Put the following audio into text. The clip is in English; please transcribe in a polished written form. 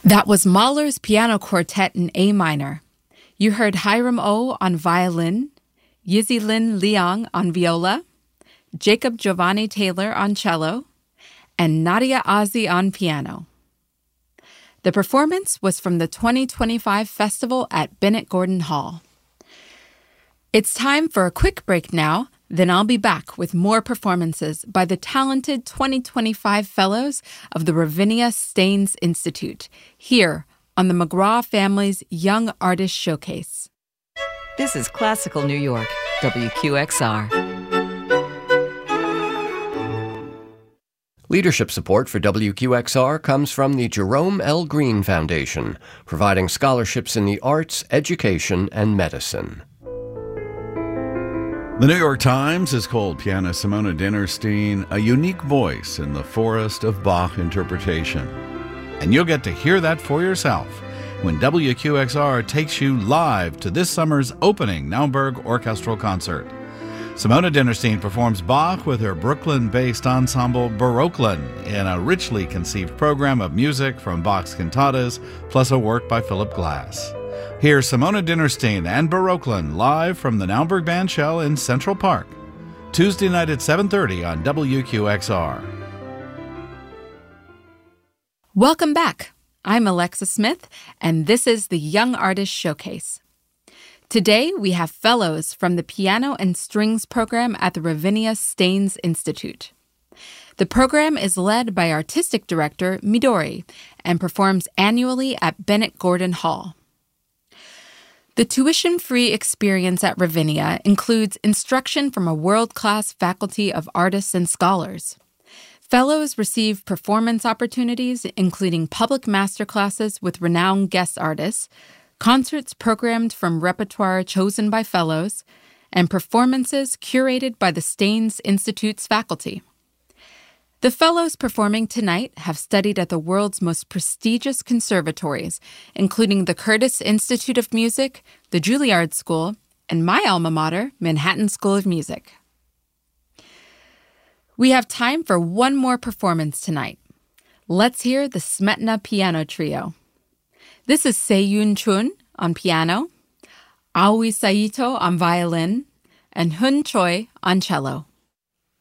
That was Mahler's Piano Quartet in A minor. You heard Hiram O on violin, Yizzy Lin Liang on viola, Jacob Giovanni Taylor on cello, and Nadia Ozzy on piano. The performance was from the 2025 festival at Bennett Gordon Hall. It's time for a quick break now, then I'll be back with more performances by the talented 2025 fellows of the Ravinia Staines Institute, here on the McGraw Family's Young Artist Showcase. This is Classical New York, WQXR. Leadership support for WQXR comes from the Jerome L. Green Foundation, providing scholarships in the arts, education, and medicine. The New York Times has called pianist Simona Dinnerstein a unique voice in the forest of Bach interpretation. And you'll get to hear that for yourself when WQXR takes you live to this summer's opening Naumburg Orchestral Concert. Simona Dinnerstein performs Bach with her Brooklyn-based ensemble Baroqueland in a richly conceived program of music from Bach's cantatas, plus a work by Philip Glass. Here's Simona Dinnerstein and Baroqueland live from the Naumburg Bandshell in Central Park, Tuesday night at 7:30 on WQXR. Welcome back. I'm Alexa Smith, and this is the Young Artist Showcase. Today, we have fellows from the Piano and Strings program at the Ravinia Staines Institute. The program is led by Artistic Director Midori and performs annually at Bennett Gordon Hall. The tuition-free experience at Ravinia includes instruction from a world-class faculty of artists and scholars. Fellows receive performance opportunities, including public masterclasses with renowned guest artists, concerts programmed from repertoire chosen by fellows, and performances curated by the Staines Institute's faculty. The fellows performing tonight have studied at the world's most prestigious conservatories, including the Curtis Institute of Music, the Juilliard School, and my alma mater, Manhattan School of Music. We have time for one more performance tonight. Let's hear the Smetana Piano Trio. This is Seiyun Chun on piano, Aoi Saito on violin, and Hun Choi on cello.